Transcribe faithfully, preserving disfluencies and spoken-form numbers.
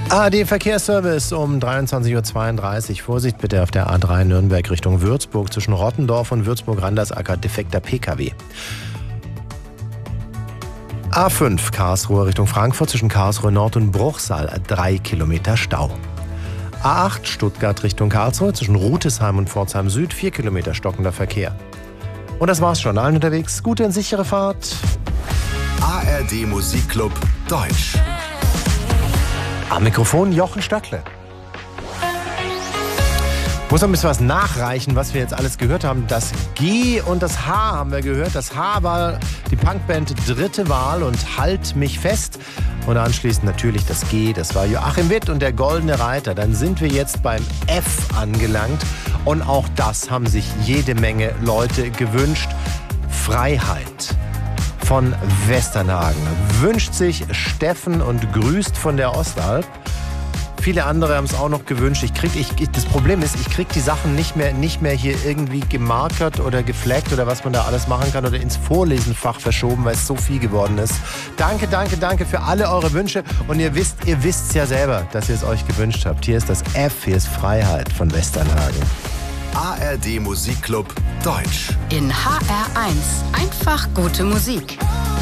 A D Verkehrsservice um dreiundzwanzig Uhr zweiunddreißig. Vorsicht bitte auf der A drei Nürnberg Richtung Würzburg zwischen Rottendorf und Würzburg-Randersacker, defekter P K W. A fünf Karlsruhe Richtung Frankfurt zwischen Karlsruhe Nord und Bruchsal, drei Kilometer Stau. A acht Stuttgart Richtung Karlsruhe zwischen Rutesheim und Pforzheim Süd, vier Kilometer stockender Verkehr. Und das war's schon. Allen unterwegs, gute und sichere Fahrt. A R D Musikclub Deutsch. Am Mikrofon Jochen Stöckle. Ich muss noch ein bisschen was nachreichen, was wir jetzt alles gehört haben. Das G und das H haben wir gehört. Das H war die Punkband Dritte Wahl und Halt mich fest. Und anschließend natürlich das G, das war Joachim Witt und der Goldene Reiter. Dann sind wir jetzt beim F angelangt. Und auch das haben sich jede Menge Leute gewünscht. Freiheit von Westernhagen wünscht sich Steffen und grüßt von der Ostalb. Viele andere haben es auch noch gewünscht. Ich krieg, ich, das Problem ist, ich kriege die Sachen nicht mehr, nicht mehr hier irgendwie gemarkert oder gefleckt oder was man da alles machen kann oder ins Vorlesenfach verschoben, weil es so viel geworden ist. Danke, danke, danke für alle eure Wünsche. Und ihr wisst, ihr wisst ja selber, dass ihr es euch gewünscht habt. Hier ist das F, hier ist Freiheit von Westernhagen. A R D Musikclub Deutsch. In H R eins. Einfach gute Musik.